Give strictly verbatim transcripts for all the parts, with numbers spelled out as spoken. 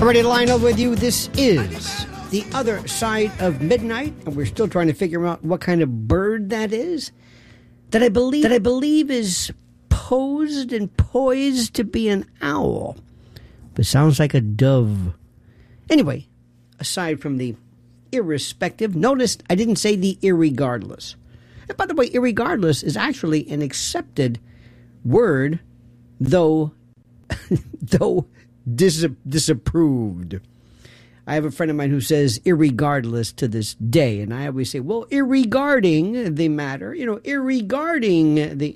I'm ready to line up with you. This is The Other Side of Midnight, and we're still trying to figure out what kind of bird that is. That I believe that I believe is posed and poised to be an owl, but sounds like a dove. Anyway, aside from the irrespective, notice I didn't say the irregardless. And by the way, irregardless is actually an accepted word, though though dis- disapproved. I have a friend of mine who says irregardless to this day, and I always say, well, irregarding the matter, you know, irregarding the...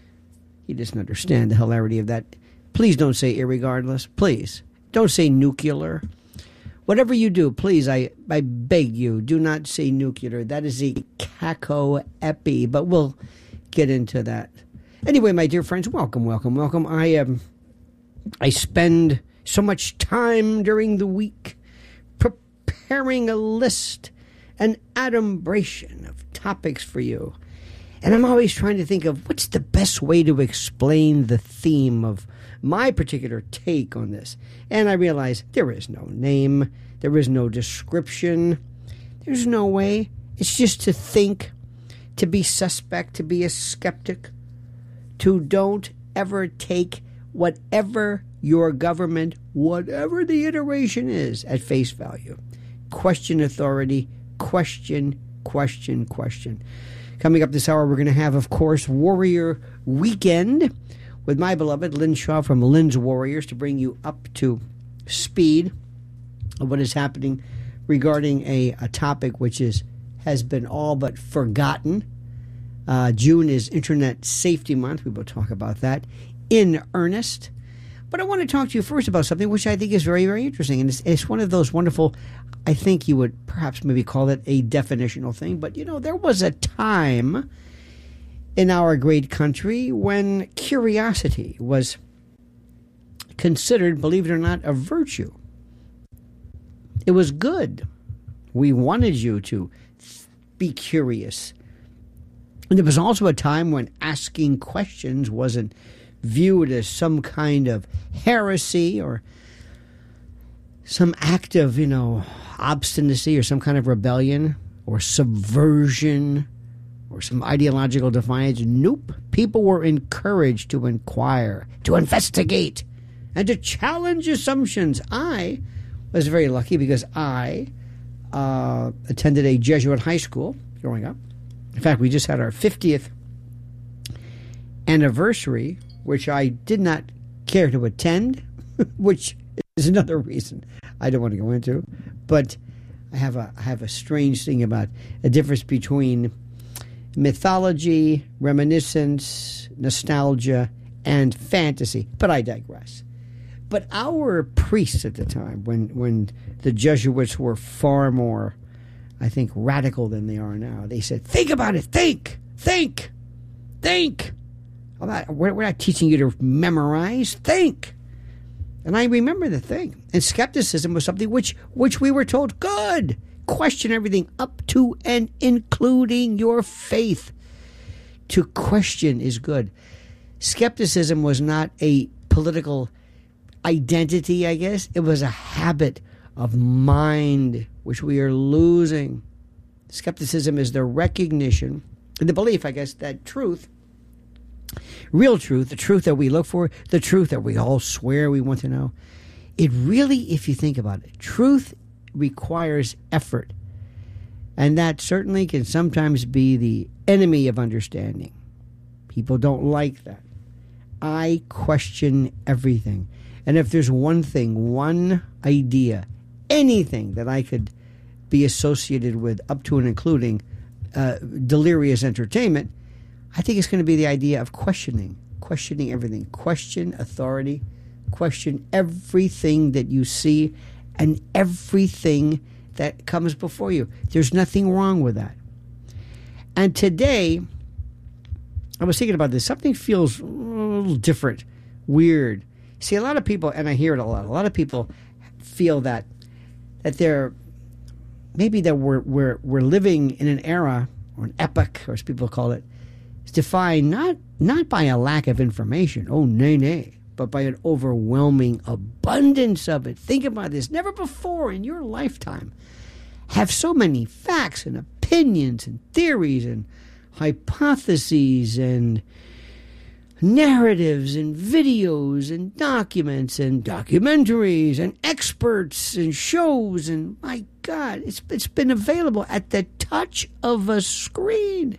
He doesn't understand the hilarity of that. Please don't say irregardless. Please. Don't say nuclear. Whatever you do, please, I, I beg you, do not say nuclear. That is a caco-epi, but we'll get into that. Anyway, my dear friends, welcome, welcome, welcome. I um, I spend so much time during the week preparing a list, an adumbration of topics for you. And I'm always trying to think of what's the best way to explain the theme of my particular take on this. And I realize there is no name, there is no description, there's no way. It's just to think, to be suspect, to be a skeptic, to don't ever take whatever your government, whatever the iteration is, at face value. Question authority, question, question, question. Coming up this hour, we're going to have, of course, Warrior Weekend with my beloved Lynn Shaw from Lynn's Warriors to bring you up to speed of what is happening regarding a, a topic which is has been all but forgotten. Uh, June is Internet Safety Month. We will talk about that in earnest. But I want to talk to you first about something which I think is very, very interesting. And it's, it's one of those wonderful, I think you would perhaps maybe call it a definitional thing. But, you know, there was a time in our great country when curiosity was considered, believe it or not, a virtue. It was good. We wanted you to be curious. And there was also a time when asking questions wasn't viewed as some kind of heresy or some act of, you know, obstinacy or some kind of rebellion or subversion or some ideological defiance. Nope. People were encouraged to inquire, to investigate, and to challenge assumptions. I was very lucky because I uh, attended a Jesuit high school growing up. In fact, we just had our fiftieth anniversary, which I did not care to attend, which is another reason I don't want to go into. But I have a I have a strange thing about a difference between mythology, reminiscence, nostalgia, and fantasy. But I digress. But our priests at the time, when when the Jesuits were far more, I think, radical than they are now, they said, think about it, think, think, think. I'm not, we're, we're not teaching you to memorize, think. And I remember the thing. And skepticism was something which, which we were told, good. Question everything up to and including your faith. To question is good. Skepticism was not a political identity, I guess. It was a habit of mind which we are losing. Skepticism is the recognition, the belief, I guess, that truth, real truth, the truth that we look for, the truth that we all swear we want to know, it really, if you think about it, truth requires effort. And that certainly can sometimes be the enemy of understanding. People don't like that. I question everything. And if there's one thing, one idea, anything that I could be associated with up to and including uh, delirious entertainment, I think it's going to be the idea of questioning, questioning everything. Question authority, question everything that you see and everything that comes before you. There's nothing wrong with that. And today, I was thinking about this. Something feels a little different, weird. See, a lot of people, and I hear it a lot, a lot of people feel that that they're, maybe that we're, we're, we're living in an era, or an epoch, or as people call it, is defined not, not by a lack of information, oh, nay, nay, but by an overwhelming abundance of it. Think about this. Never before in your lifetime have so many facts and opinions and theories and hypotheses and narratives and videos and documents and documentaries and experts and shows, and my God, it's it's been available at the touch of a screen.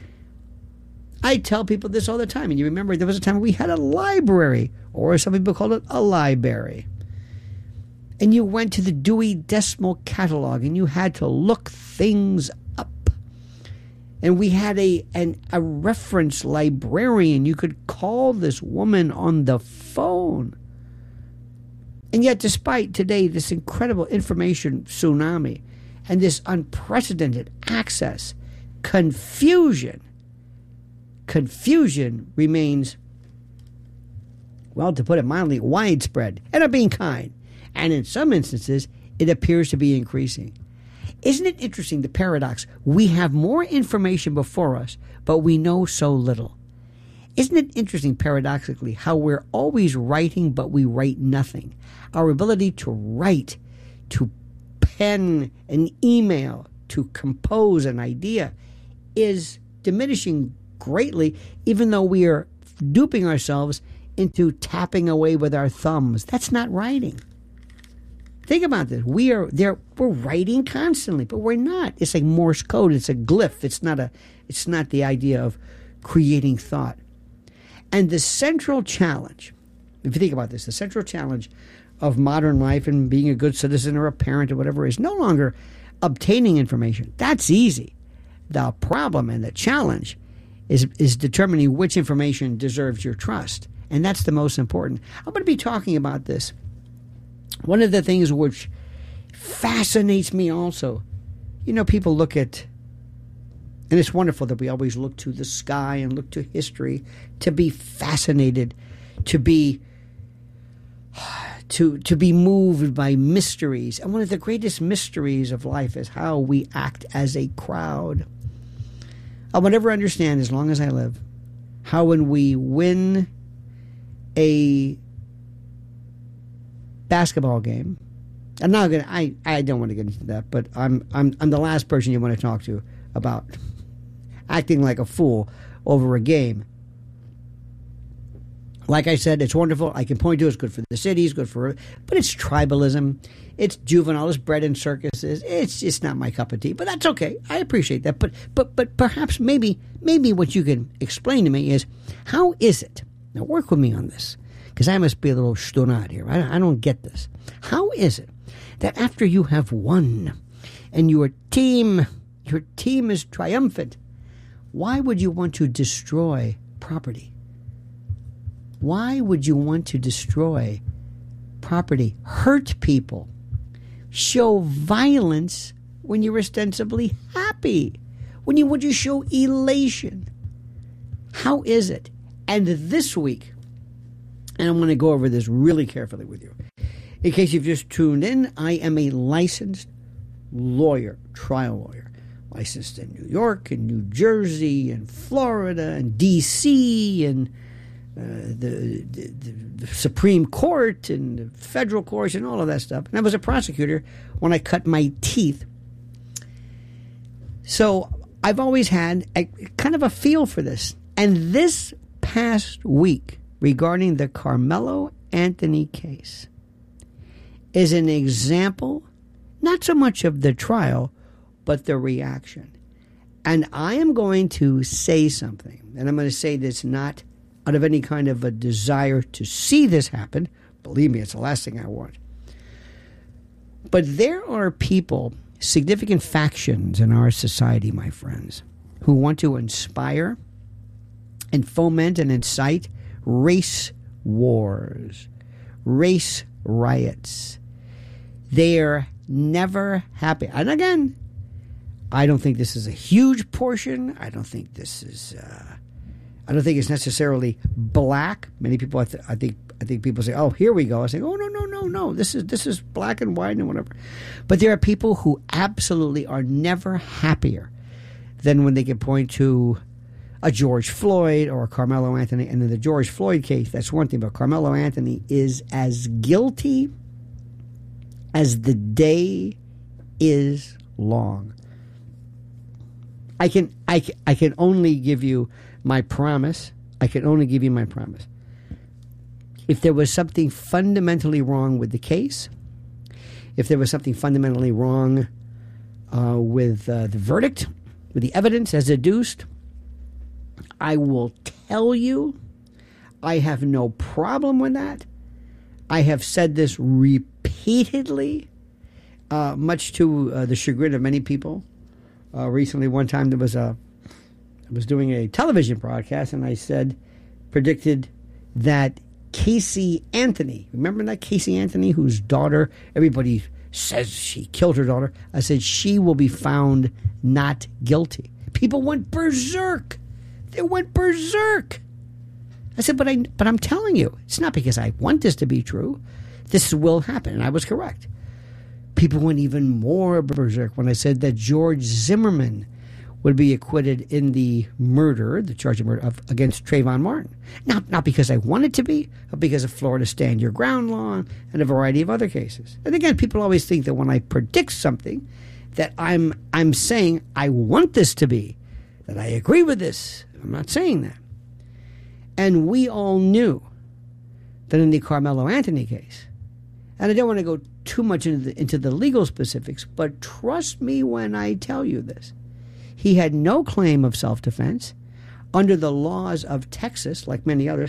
I tell people this all the time, and you remember there was a time we had a library, or some people called it a library. And you went to the Dewey Decimal Catalog and you had to look things up. And we had a an, a reference librarian. You could call this woman on the phone. And yet, despite today this incredible information tsunami and this unprecedented access, confusion, confusion remains, well, to put it mildly, widespread. And I'm being kind. And in some instances, it appears to be increasing. Isn't it interesting, the paradox? We have more information before us, but we know so little. Isn't it interesting, paradoxically, how we're always writing, but we write nothing? Our ability to write, to pen an email, to compose an idea is diminishing greatly, even though we are duping ourselves into tapping away with our thumbs. That's not writing. Think about this. We are there. We're writing constantly, but we're not. It's like Morse code. It's a glyph. It's not a. It's not the idea of creating thought. And the central challenge, if you think about this, the central challenge of modern life and being a good citizen or a parent or whatever is no longer obtaining information. That's easy. The problem and the challenge is is determining which information deserves your trust, and that's the most important. I'm going to be talking about this. One of the things which fascinates me also, you know, people look at, and it's wonderful that we always look to the sky and look to history to be fascinated, to be to to be moved by mysteries. And one of the greatest mysteries of life is how we act as a crowd. I will never understand, as long as I live, how when we win a basketball game, I'm not gonna. I, I don't want to get into that, but I'm I'm I'm the last person you want to talk to about acting like a fool over a game. Like I said, it's wonderful. I can point to it's good for the city, it's good for, but it's tribalism, it's juvenile, it's bread and circuses. It's just not my cup of tea, but that's okay. I appreciate that. But but but perhaps maybe maybe what you can explain to me is, how is it? Now work with me on this, because I must be a little stonad here. I, I don't get this. How is it that after you have won and your team, your team is triumphant, why would you want to destroy property? Why would you want to destroy property, hurt people, show violence when you're ostensibly happy? When you would you show elation? How is it? And this week, and I'm going to go over this really carefully with you. In case you've just tuned in, I am a licensed lawyer, trial lawyer, licensed in New York and New Jersey and Florida and D C and uh, the, the, the Supreme Court and the federal courts and all of that stuff. And I was a prosecutor when I cut my teeth. So I've always had a, kind of a feel for this. And this past week, regarding the Carmelo Anthony case, is an example, not so much of the trial, but the reaction. And I am going to say something, and I'm going to say this not out of any kind of a desire to see this happen. Believe me, it's the last thing I want. But there are people, significant factions in our society, my friends, who want to inspire and foment and incite race wars, race riots. They're never happy. And again, I don't think this is a huge portion. I don't think this is. Uh, I don't think it's necessarily black. Many people, I, th- I think, I think people say, "Oh, here we go." I say, "Oh, no, no, no, no. This is this is black and white and whatever." But there are people who absolutely are never happier than when they can point to a George Floyd or a Carmelo Anthony. And in the George Floyd case, that's one thing, but Carmelo Anthony is as guilty as the day is long. I can, I, can, I can only give you my promise. I can only give you my promise. If there was something fundamentally wrong with the case, if there was something fundamentally wrong uh, with uh, the verdict, with the evidence as adduced, I will tell you, I have no problem with that. I have said this repeatedly, uh, much to uh, the chagrin of many people. Uh, recently, one time there was a, I was doing a television broadcast, and I said, predicted that Casey Anthony, remember that Casey Anthony, whose daughter, everybody says she killed her daughter. I said, she will be found not guilty. People went berserk. They went berserk. I said, but, I, but I'm telling you, it's not because I want this to be true. This will happen, and I was correct. People went even more berserk when I said that George Zimmerman would be acquitted in the murder, the charge of murder of, against Trayvon Martin. Not, not because I wanted to be, but because of Florida Stand Your Ground law and a variety of other cases. And again, people always think that when I predict something, that I'm I'm saying I want this to be, that I agree with this. I'm not saying that. And we all knew that in the Carmelo Anthony case, and I don't want to go too much into the, into the legal specifics, but trust me when I tell you this. He had no claim of self-defense. Under the laws of Texas, like many others,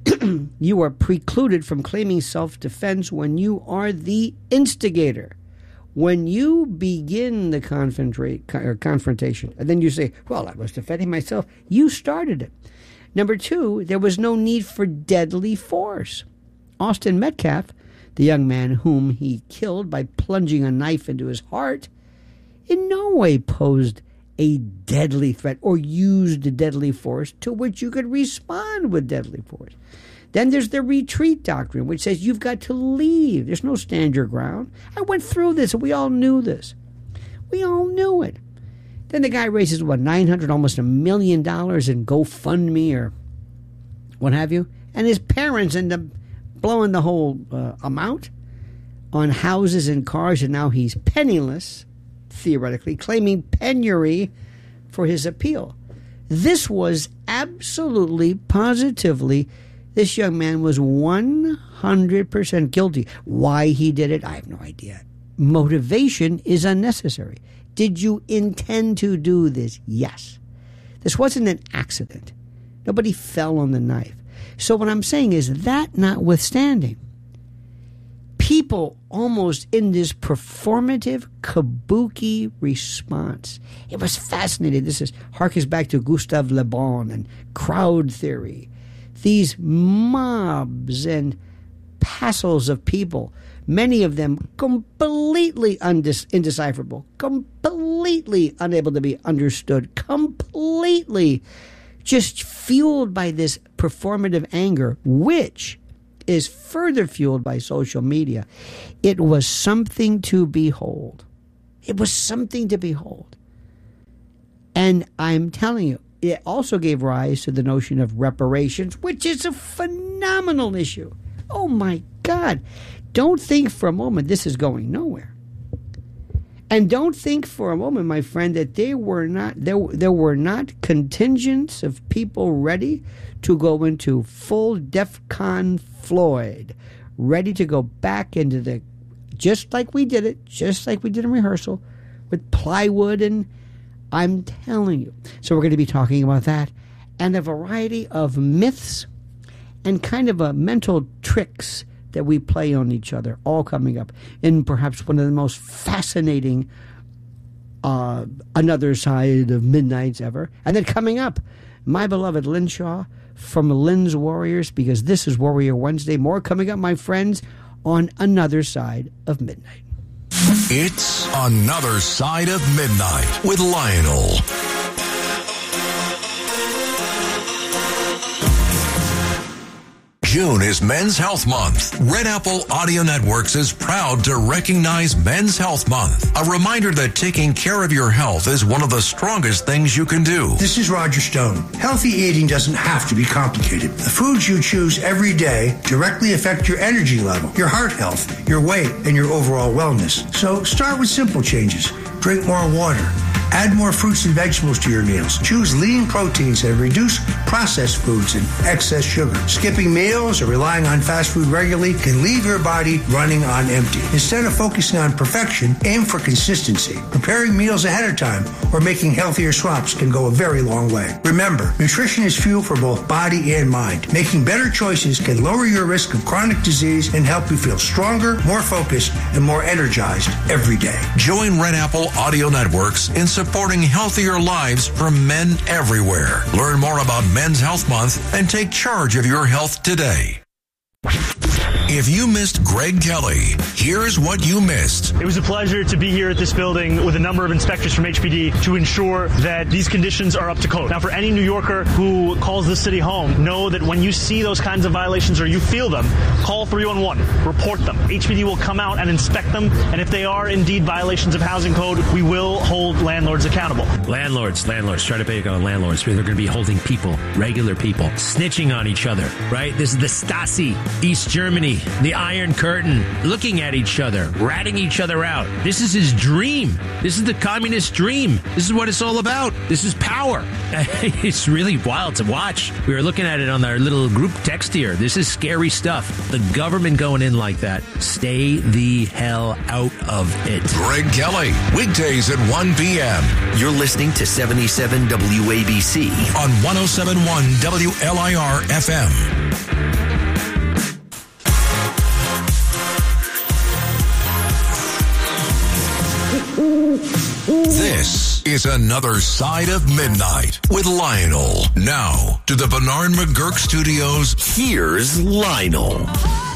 you are precluded from claiming self-defense when you are the instigator. When you begin the confronta- confrontation, and then you say, well, I was defending myself, you started it. Number two, there was no need for deadly force. Austin Metcalf, the young man whom he killed by plunging a knife into his heart, in no way posed a deadly threat or used deadly force to which you could respond with deadly force. Then there's the retreat doctrine, which says you've got to leave. There's no stand your ground. I went through this, and we all knew this. We all knew it. Then the guy raises, what, nine hundred, almost a million dollars in GoFundMe or what have you, and his parents end up blowing the whole uh, amount on houses and cars, and now he's penniless, theoretically, claiming penury for his appeal. This was absolutely, positively, this young man was one hundred percent guilty. Why he did it, I have no idea. Motivation is unnecessary. Did you intend to do this? Yes. This wasn't an accident. Nobody fell on the knife. So what I'm saying is that notwithstanding, people almost in this performative kabuki response. It was fascinating. This is harkens back to Gustave Le Bon and crowd theory. These mobs and passels of people, many of them completely undis- indecipherable, completely unable to be understood, completely just fueled by this performative anger, which is further fueled by social media. It was something to behold. It was something to behold. And I'm telling you, it also gave rise to the notion of reparations, which is a phenomenal issue. Oh, my God. Don't think for a moment this is going nowhere. And don't think for a moment, my friend, that there were not there, there were not contingents of people ready to go into full DEFCON Floyd, ready to go back into the, just like we did it, just like we did in rehearsal, with plywood, and I'm telling you. So we're going to be talking about that and a variety of myths and kind of a mental tricks that we play on each other, all coming up in perhaps one of the most fascinating uh, Another Side of Midnights ever. And then coming up, my beloved Lynn Shaw from Lynn's Warriors, because this is Warrior Wednesday. More coming up, my friends, on Another Side of Midnight. It's Another Side of Midnight with Lionel. June is Men's Health Month. Red Apple Audio Networks is proud to recognize Men's Health Month. A reminder that taking care of your health is one of the strongest things you can do. This is Roger Stone. Healthy eating doesn't have to be complicated. The foods you choose every day directly affect your energy level, your heart health, your weight, and your overall wellness. So start with simple changes. Drink more water. Add more fruits and vegetables to your meals. Choose lean proteins and reduce processed foods and excess sugar. Skipping meals or relying on fast food regularly can leave your body running on empty. Instead of focusing on perfection, aim for consistency. Preparing meals ahead of time or making healthier swaps can go a very long way. Remember, nutrition is fuel for both body and mind. Making better choices can lower your risk of chronic disease and help you feel stronger, more focused, and more energized every day. Join Red Apple Audio Networks in supporting healthier lives for men everywhere. Learn more about Men's Health Month and take charge of your health today. If you missed Greg Kelly, here's what you missed. It was a pleasure to be here at this building with a number of inspectors from H P D to ensure that these conditions are up to code. Now, for any New Yorker who calls this city home, know that when you see those kinds of violations or you feel them, call three one one, report them. H P D will come out and inspect them, and if they are indeed violations of housing code, we will hold landlords accountable. Landlords, landlords, try to pick on landlords. They're going to be holding people, regular people, snitching on each other, right? This is the Stasi, East Germany, the Iron Curtain, looking at each other, ratting each other out. This is his dream. This is the communist dream. This is what it's all about. This is power. It's really wild to watch. We were looking at it on our little group text here. This is scary stuff. The government going in like that. Stay the hell out of it. Greg Kelly, weekdays at one p.m. You're listening to seventy-seven W A B C on one oh seven point one W L I R F M. This is Another Side of Midnight with Lionel. Now to the Bernard McGurk Studios. Here's Lionel.